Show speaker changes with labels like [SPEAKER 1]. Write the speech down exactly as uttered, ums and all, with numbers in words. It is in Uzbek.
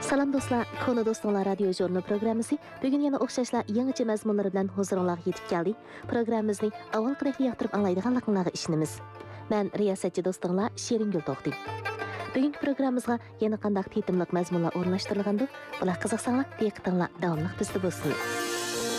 [SPEAKER 1] Salam dostlar, Konu Dostlar Radio Jurnu programmasi bugün yana o'xshashlar yangicha mazmunlar bilan huzuringizga yetib keldi. Programmamizni avvalgidek yoqtirib anglaydiganliklaringizga ishonamiz. Men riyosatchi do'stinglar Sheringul To'xti. Bugungi programmamizga yana qanday tetimliq mazmunlar o'rnashtirilgandi? Bular qiziqsanglar, diqqatinglar davomli bizda bo'lsin.